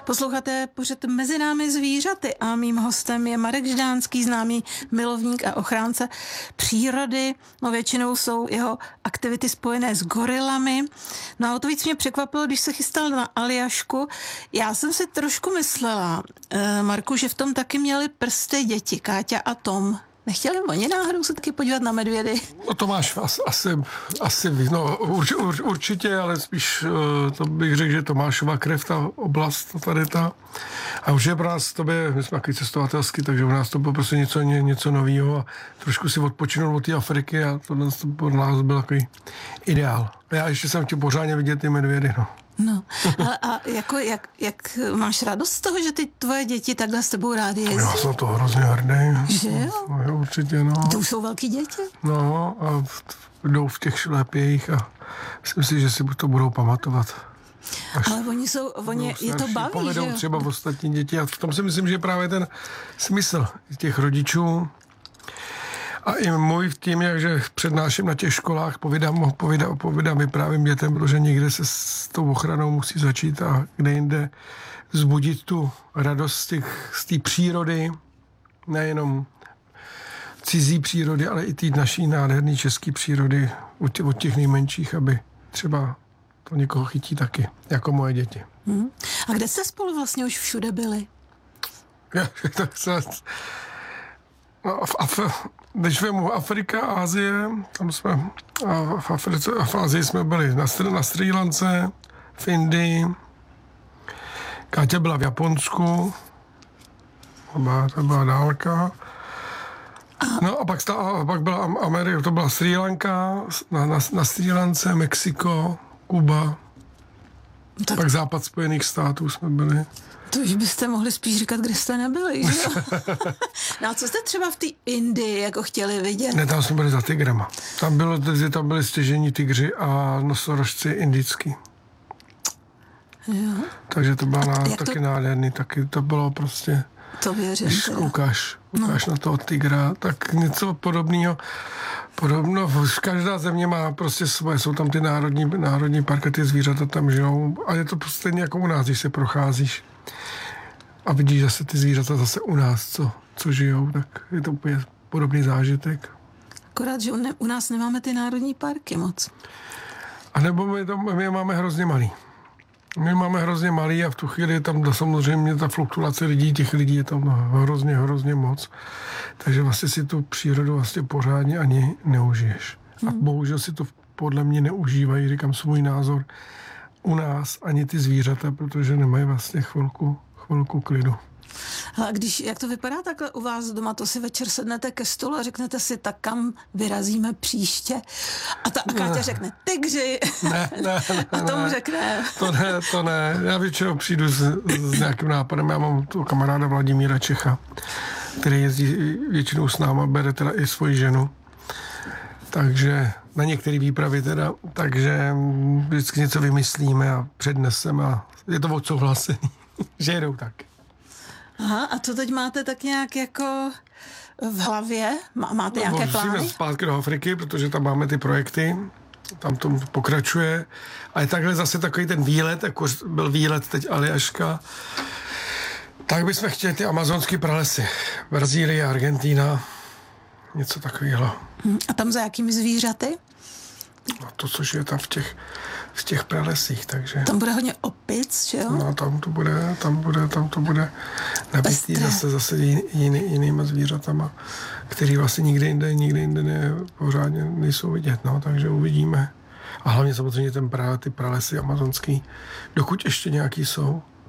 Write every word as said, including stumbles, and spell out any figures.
Posloucháte pořad Mezi námi zvířaty a mým hostem je Marek Žďánský, známý milovník a ochránce přírody. No většinou jsou jeho aktivity spojené s gorilami. No a o to víc mě překvapilo, když se chystal na Aljašku. Já jsem si trošku myslela, eh, Marku, že v tom taky měli prsty děti, Káťa a Tom. Nechtěli oni náhodou se taky podívat na medvědy? No to máš asi, asi, asi no, urč, urč, určitě, ale spíš to bych řekl, že Tomášova krev, ta oblast, tady ta. A už je pro nás, to by, my jsme takový cestovatelský, takže u nás to bylo prostě něco, ně, něco novýho a trošku si odpočinout od té Afriky a tohle to pro nás byl takový ideál. A já ještě jsem chtěl pořádně vidět ty medvědy, no. No, ale a jako, jak, jak máš radost z toho, že ty tvoje děti takhle s tebou rádi jezdí? Já jsem to hrozně hrdý. Že jo? No, jo, určitě, no. To už jsou velký děti? No, a jdou v těch šlepějích a myslím si, že si to budou pamatovat. Až ale oni jsou, oni, je to baví, povedou že jo? třeba v ostatní děti a v tom si myslím, že je právě ten smysl těch rodičů. A i můj v tím, že přednáším na těch školách, povídám, povídám, povídám vyprávím dětem, protože někde se s tou ochranou musí začít a kde jinde vzbudit tu radost z těch, z té přírody, nejenom cizí přírody, ale i té naší nádherné české přírody od těch, od těch nejmenších, aby třeba to někoho chytí taky, jako moje děti. Hmm. A kde jste spolu vlastně už všude byli? Já, tak se... No, v, Af, když vemu Afrika, Asie, tam jsme, a v Africe a v Asii jsme byli na, na Srí Lance, v Indii, Káťa byla v Japonsku, to byla, to byla dálka, no a pak, sta, a pak byla Amerika, to byla Srí Lanka, na, na, na Srí Lance, Mexiko, Kuba, tak. Pak západ Spojených států jsme byli. To už byste mohli spíš říkat, kde jste nebyli, že jo? No a co jste třeba v té Indii jako chtěli vidět? Ne, tam jsme byli za tigrama. Tam, bylo, tam byli stěžení tygři a nosorožci indický. Jo. Takže to bylo ná, taky to... nádherný, taky to bylo prostě... To věřím. Když koukáš, koukáš no. na toho tygra, tak něco podobného. Podobno, každá země má prostě svoje, jsou tam ty národní, národní parky, ty zvířata tam žijou a je to stejně jako u nás, když se procházíš a vidíš zase ty zvířata zase u nás, co, co žijou, tak je to úplně podobný zážitek. Akorát, že ne, u nás nemáme ty národní parky moc. A nebo my, to, my je máme hrozně malý. My máme hrozně malý a v tu chvíli je tam samozřejmě ta fluktuace lidí, těch lidí je tam hrozně, hrozně moc. Takže vlastně si tu přírodu vlastně pořádně ani neužiješ. A bohužel si to podle mě neužívají, říkám svůj názor, u nás ani ty zvířata, protože nemají vlastně chvilku, chvilku klidu. A když, jak to vypadá takhle u vás doma, to si večer sednete ke stolu a řeknete si, tak kam vyrazíme příště? A ta Káťa řekne, tygři. Ne, ne, ne. A tomu ne, řekne. To ne, to ne. Já většinou přijdu s, s nějakým nápadem. Já mám tu kamaráda Vladimíra Čecha, který jezdí většinou s náma, bere teda i svoji ženu. Takže na některé výpravy teda, takže vždycky něco vymyslíme a předneseme a je to odsouhlasený, že jedou tak. Aha, a co teď máte tak nějak jako v hlavě? Má, máte no, nějaké plány? Musíme zpátky do Afriky, protože tam máme ty projekty, tam to pokračuje. A je takhle zase takový ten výlet, jako byl výlet teď Aljaška, tak bychom chtěli ty amazonské pralesy. Brazílie, Argentína, něco takového. A tam za jakými zvířaty? No to, což je tam v těch, v těch pralesích, takže... Tam bude hodně opic, že jo? No tam to bude, tam bude, tam to bude nabitý zase, zase jiný, jinýma zvířatama, který vlastně nikde jinde, nikde jinde ne, pořádně nejsou vidět, no, takže uvidíme. A hlavně samozřejmě ten právě ty pralesy amazonský, dokud ještě nějaký jsou.